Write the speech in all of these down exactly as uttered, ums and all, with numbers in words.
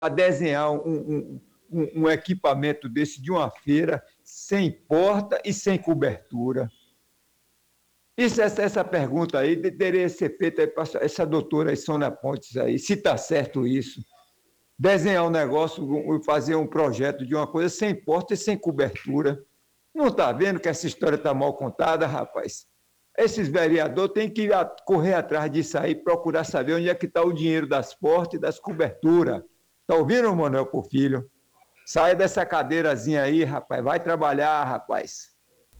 desenhar um, um, um, um equipamento desse de uma feira sem porta e sem cobertura? Isso, essa, essa pergunta aí deveria ser feita para essa doutora Sônia Pontes aí, se está certo isso. Desenhar um negócio, fazer um projeto de uma coisa sem porta e sem cobertura. Não está vendo que essa história está mal contada, rapaz? Esses vereadores têm que correr atrás disso aí, procurar saber onde é que está o dinheiro das portas e das coberturas. Está ouvindo, Manuel Porfírio? Saia dessa cadeirazinha aí, rapaz. Vai trabalhar, rapaz.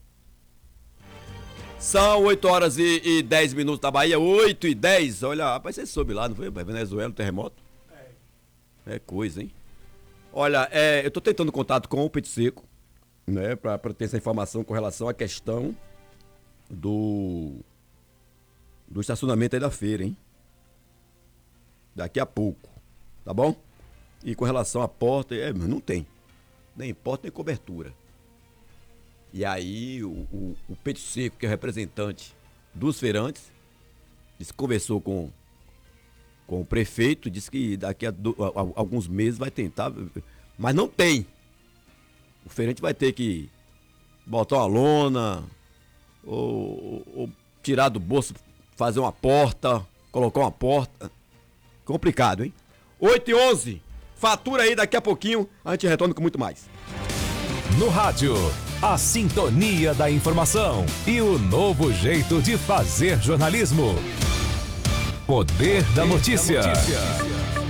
São oito horas e dez minutos da Bahia, oito e dez. Olha, rapaz, você soube lá, não foi? Venezuela, terremoto? É. É coisa, hein? Olha, é, eu tô tentando contato com o Petit Seco, né, pra, pra ter essa informação com relação à questão do do estacionamento aí da feira, hein? Daqui a pouco, tá bom? E com relação à porta, é, não tem. Nem porta, nem cobertura. E aí o, o, o Petit Seco, que é o representante dos feirantes, disse que conversou com, com o prefeito, disse que daqui a, do, a, a alguns meses vai tentar, mas não tem. O feirante vai ter que botar uma lona, ou, ou tirar do bolso, fazer uma porta, colocar uma porta. Complicado, hein? oito e onze, fatura aí, daqui a pouquinho a gente retorna com muito mais. No rádio, a sintonia da informação e o novo jeito de fazer jornalismo. Poder da notícia.